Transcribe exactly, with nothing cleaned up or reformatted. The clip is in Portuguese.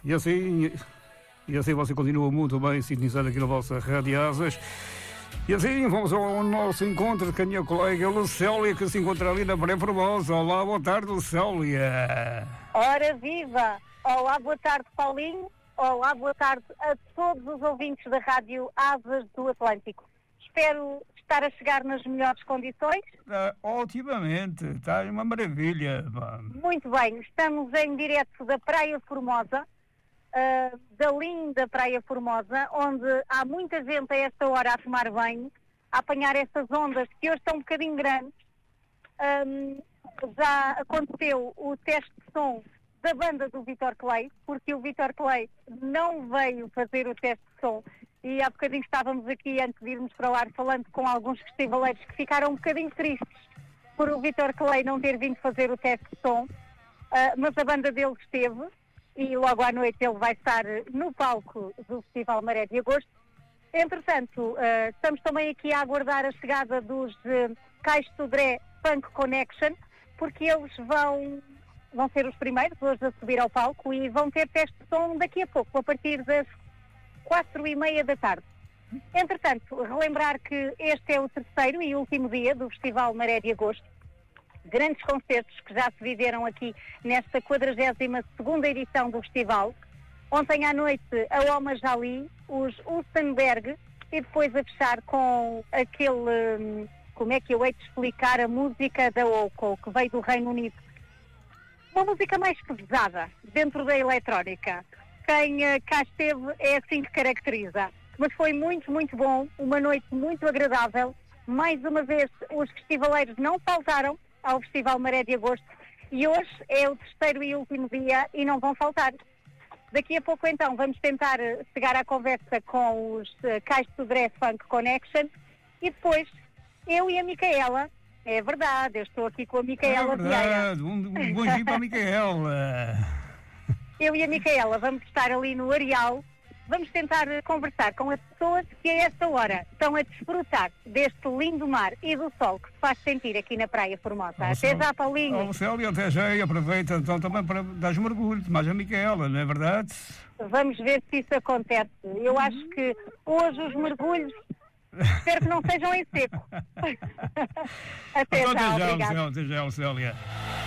E assim, e assim você continua muito bem sintonizado aqui na vossa Rádio Asas. E assim vamos ao nosso encontro com a minha colega Lucélia, que se encontra ali na Praia Formosa. Olá, boa tarde, Lucélia. Ora viva! Olá, boa tarde, Paulinho. Olá, boa tarde a todos os ouvintes da Rádio Asas do Atlântico. Espero estar a chegar nas melhores condições. Ah, otimamente, está uma maravilha. Muito bem, estamos em direto da Praia Formosa, uh, da linda Praia Formosa, onde há muita gente a esta hora a tomar banho, a apanhar estas ondas que hoje estão um bocadinho grandes. Um, já aconteceu o teste de som da banda do Vítor Clay, porque o Vítor Clay não veio fazer o teste de som. E há bocadinho estávamos aqui, antes de irmos para o ar, falando com alguns festivaleiros que ficaram um bocadinho tristes por o Vítor Clay não ter vindo fazer o teste de som, uh, mas a banda dele esteve, e logo à noite ele vai estar no palco do Festival Maré de Agosto. Entretanto, uh, estamos também aqui a aguardar a chegada dos uh, Cais Sodré Funk Connection, porque eles vão, vão ser os primeiros hoje a subir ao palco e vão ter teste de som daqui a pouco, a partir das quatro e meia da tarde. Entretanto, relembrar que este é o terceiro e último dia do Festival Maré de Agosto. Grandes concertos que já se viveram aqui nesta quadragésima segunda edição do festival. Ontem à noite a Oma Jali, os Ulsenberg e depois a fechar com aquele, como é que eu hei de explicar, a música da Oco, que veio do Reino Unido. Uma música mais pesada dentro da eletrónica. Quem uh, cá esteve é assim que caracteriza. Mas foi muito, muito bom, uma noite muito agradável. Mais uma vez, os festivaleiros não faltaram ao Festival Maré de Agosto e hoje é o terceiro e último dia e não vão faltar. Daqui a pouco, então, vamos tentar chegar à conversa com os uh, Cais Sodré Funk Connection e depois eu e a Micaela. É verdade, eu estou aqui com a Micaela Vieira. É verdade, um, um bom dia para a Micaela. Eu e a Micaela vamos estar ali no Areal, vamos tentar conversar com as pessoas que a esta hora estão a desfrutar deste lindo mar e do sol que se faz sentir aqui na Praia Formosa. Oh, até já, Paulinho. Oh, Célia, até já, e aproveita então também para dar mergulho, mais a Micaela, não é verdade? Vamos ver se isso acontece. Eu acho que hoje os mergulhos, espero que não sejam em seco. Até então, já, até já, obrigada. Até já, Célia.